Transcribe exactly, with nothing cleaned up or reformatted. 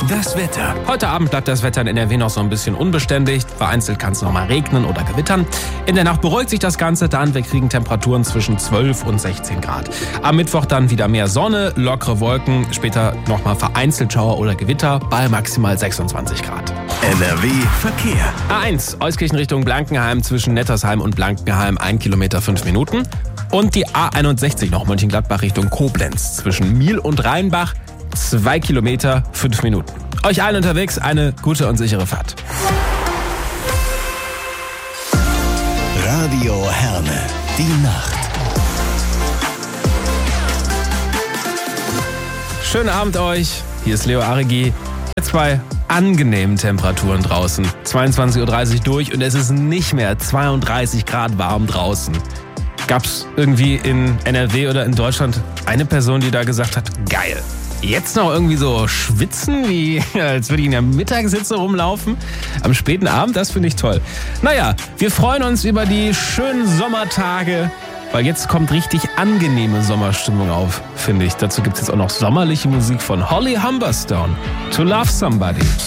Das Wetter. Heute Abend bleibt das Wetter in N R W noch so ein bisschen unbeständig. Vereinzelt kann es noch mal regnen oder gewittern. In der Nacht beruhigt sich das Ganze dann. Wir kriegen Temperaturen zwischen zwölf und sechzehn Grad. Am Mittwoch dann wieder mehr Sonne, lockere Wolken. Später noch mal vereinzelt Schauer oder Gewitter bei maximal sechsundzwanzig Grad. N R W Verkehr. A eins, Euskirchen Richtung Blankenheim zwischen Nettersheim und Blankenheim, ein Kilometer, fünf Minuten. Und die A einundsechzig noch Mönchengladbach Richtung Koblenz zwischen Miel und Rheinbach, zwei Kilometer, fünf Minuten. Euch allen unterwegs eine gute und sichere Fahrt. Radio Herne, die Nacht. Schönen Abend euch, hier ist Leo Arigi. Jetzt bei angenehmen Temperaturen draußen. zweiundzwanzig Uhr dreißig durch und es ist nicht mehr zweiunddreißig Grad warm draußen. Gab's irgendwie in N R W oder in Deutschland eine Person, die da gesagt hat, geil. Jetzt noch irgendwie so schwitzen, wie als würde ich in der Mittagshitze rumlaufen. Am späten Abend, das finde ich toll. Naja, wir freuen uns über die schönen Sommertage, weil jetzt kommt richtig angenehme Sommerstimmung auf, finde ich. Dazu gibt es jetzt auch noch sommerliche Musik von Holly Humberstone. To Love Somebody.